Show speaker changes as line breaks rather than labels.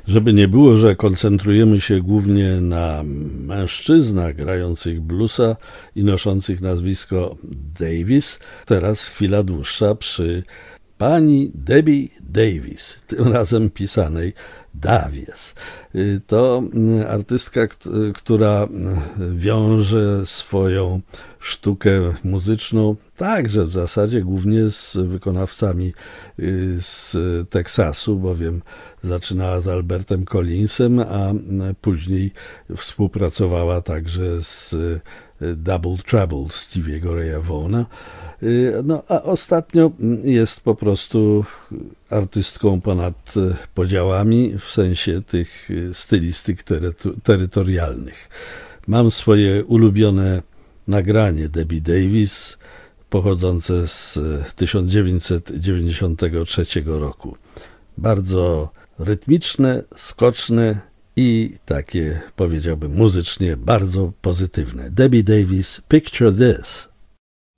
Żeby nie było, że koncentrujemy się głównie na mężczyznach grających bluesa i noszących nazwisko Davis, teraz chwila dłuższa przy pani Debbie Davis, tym razem pisanej Davies. To artystka, która wiąże swoją sztukę muzyczną także w zasadzie głównie z wykonawcami z Teksasu, bowiem zaczynała z Albertem Collinsem, a później współpracowała także z Double Trouble Stevie'ego Raya Vaughna. No a ostatnio jest po prostu artystką ponad podziałami w sensie tych stylistyk terytorialnych. Mam swoje ulubione nagranie Debbie Davis pochodzące z 1993 roku. Bardzo rytmiczne, skoczne i takie, powiedziałbym, muzycznie bardzo pozytywne. Debbie Davis, Picture This.